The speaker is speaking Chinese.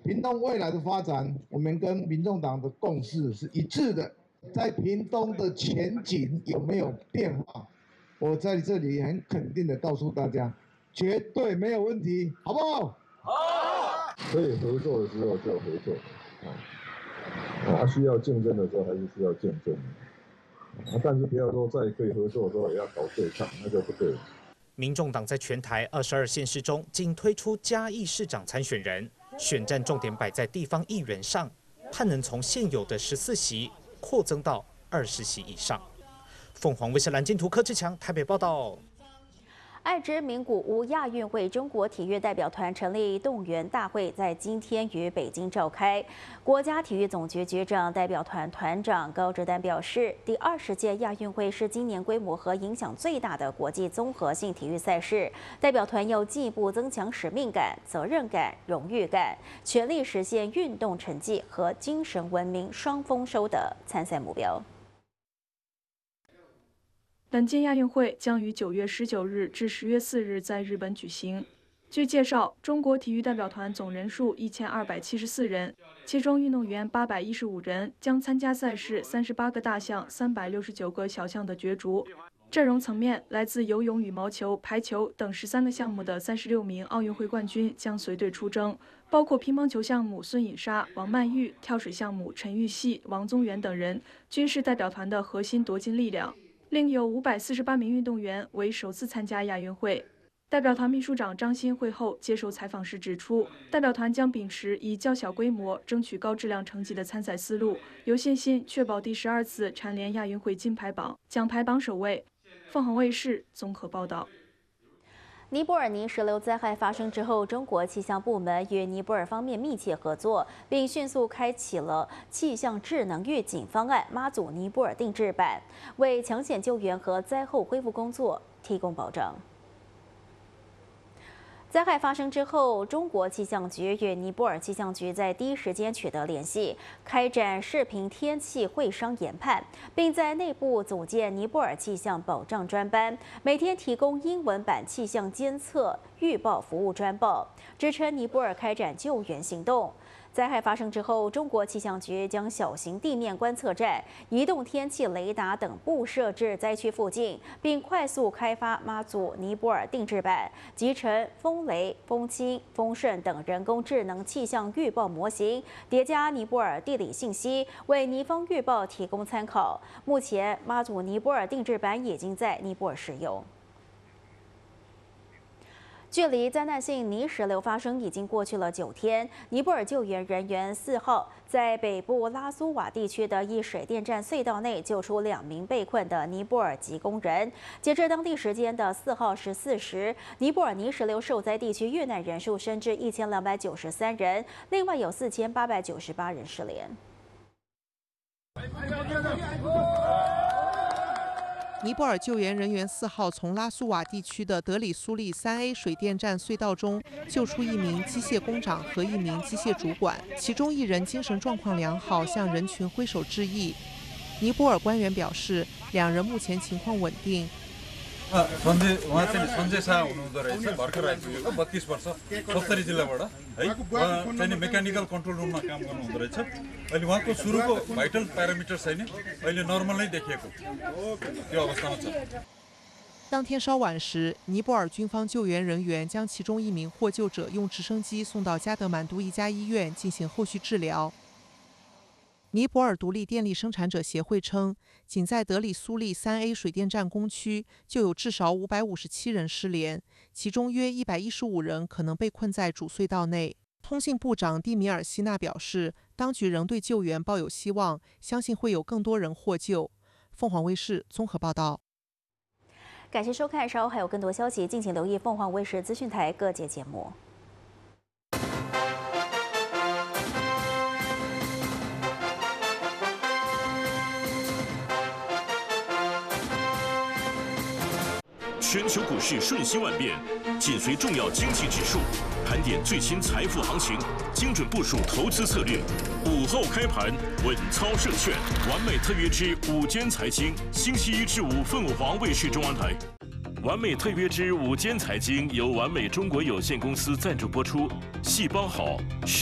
屏东未来的发展，我们跟民众党的共识是一致的。在屏东的前景有没有变化？我在这里很肯定的告诉大家，绝对没有问题，好不好？ 好。可以合作的时候就合作，需要竞争的时候还是需要竞争，但是不要说在可以合作的时候也要搞对抗，那就不对了。 民众党在全台22县市中，仅推出嘉义市长参选人，选战重点摆在地方议员上，盼能从现有的14席扩增到20席以上。凤凰卫视蓝金图柯志强台北报道。 爱知名古屋亚运会中国体育代表团成立动员大会在今天于北京召开。国家体育总局局长代表团团长高志丹表示，第20届亚运会是今年规模和影响最大的国际综合性体育赛事，代表团要进一步增强使命感、责任感、荣誉感，全力实现运动成绩和精神文明双丰收的参赛目标。 本届亚运会将于9月19日至10月4日在日本举行。据介绍，中国体育代表团总人数1274人，其中运动员815人，将参加赛事38个大项、369个小项的角逐。阵容层面，来自游泳、羽毛球、排球等13个项目的36名奥运会冠军将随队出征，包括乒乓球项目孙颖莎、王曼玉、跳水项目陈芋汐、王宗源等人，均是代表团的核心夺金力量。另有548名运动员为首次参加亚运会。代表团秘书长张欣会后接受采访时指出，代表团将秉持以较小规模争取高质量成绩的参赛思路，有信心确保第12次蝉联亚运会金牌榜、奖牌榜首位。凤凰卫视综合报道。 尼泊尔泥石流灾害发生之后，中国气象部门与尼泊尔方面密切合作，并迅速开启了气象智能预警方案妈祖尼泊尔定制版，为抢险救援和灾后恢复工作提供保障。灾害发生之后，中国气象局与尼泊尔气象局在第一时间取得联系，开展视频天气会商研判，并在内部组建尼泊尔气象保障专班，每天提供英文版气象监测预报服务专报，支撑尼泊尔开展救援行动。灾害发生之后，中国气象局将小型地面观测站、移动天气雷达等布设至灾区附近，并快速开发妈祖尼泊尔定制版，集成风雷、风清、风顺等人工智能气象预报模型，叠加尼泊尔地理信息，为尼方预报提供参考。目前，妈祖尼泊尔定制版已经在尼泊尔使用。距离灾难性泥石流发生已经过去了9天，尼泊尔救援人员4号在北部拉苏瓦地区的一水电站隧道内救出2名被困的尼泊尔籍工人。截至当地时间的4号14时，尼泊尔泥石流受灾地区遇难人数升至1293人，另外有4898人失联。 尼泊尔救援人员4号从拉苏瓦地区的德里苏利3A 水电站隧道中救出1名机械工长和1名机械主管，其中1人精神状况良好，向人群挥手致意。尼泊尔官员表示，2人目前情况稳定。 उहाँ चाहिँ सञ्जय शाह हुनुहुँदो रहेछ भर्खर आइपुगेको 32 वर्ष सप्तरी जिल्लाबाट है उहाँ चाहिँ मेकानिकल कन्ट्रोल रुममा काम गर्नुहुँदो रहेछ अहिले उहाँको सुरुको भाइटल प्यारामिटर छैन अहिले नर्मल नै देखिएको त्यो अवस्थामा छ。 当天稍晚时，尼泊尔军方救援人员将其中1名获救者用直升机送到加德满都一家医院进行后续治疗。尼泊尔独立电力生产者协会称，仅在德里苏利3A 水电站工区就有至少557人失联，其中约115人可能被困在主隧道内。通信部长蒂米尔希纳表示，当局仍对救援抱有希望，相信会有更多人获救。凤凰卫视综合报道。 感谢收看，稍后还有更多消息，敬请留意凤凰卫视资讯台各节节目。 全球股市瞬息万变，紧随重要经济指数，盘点最新财富行情，精准部署投资策略。午后开盘，稳操胜券，完美特约之午间财经，星期1至5凤凰卫视中央台。完美特约之午间财经由完美中国有限公司赞助播出，细胞好。